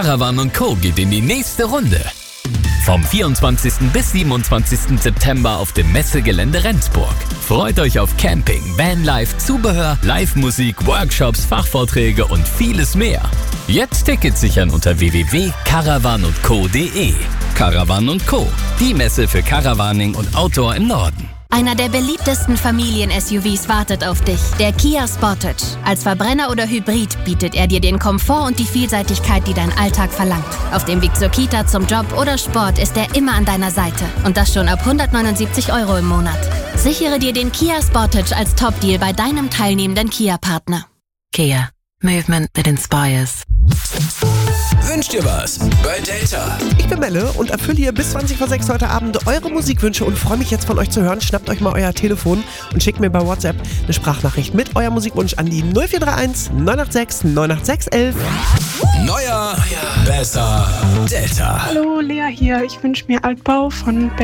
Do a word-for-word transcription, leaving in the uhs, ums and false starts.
Caravan und Co. geht in die nächste Runde. Vom vierundzwanzigsten bis siebenundzwanzigsten September auf dem Messegelände Rendsburg. Freut euch auf Camping, Vanlife, Zubehör, Live-Musik, Workshops, Fachvorträge und vieles mehr. Jetzt Tickets sichern unter w w w punkt caravan und co punkt de. Caravan und Co., die Messe für Caravaning und Outdoor im Norden. Einer der beliebtesten Familien-S U Vs wartet auf dich, der Kia Sportage. Als Verbrenner oder Hybrid bietet er dir den Komfort und die Vielseitigkeit, die dein Alltag verlangt. Auf dem Weg zur Kita, zum Job oder Sport ist er immer an deiner Seite. Und das schon ab hundertneunundsiebzig Euro im Monat. Sichere dir den Kia Sportage als Top-Deal bei deinem teilnehmenden Kia-Partner. Kia. Movement that inspires. Wünscht ihr was bei Delta? Ich bin Melle und erfülle hier bis zwanzig vor sechs heute Abend eure Musikwünsche und freue mich jetzt von euch zu hören. Schnappt euch mal euer Telefon und schickt mir bei WhatsApp eine Sprachnachricht mit eurem Musikwunsch an die null vier drei eins neun acht sechs neun acht sechs eins eins. Neuer, besser, Delta. Hallo, Lea hier. Ich wünsche mir Altbau von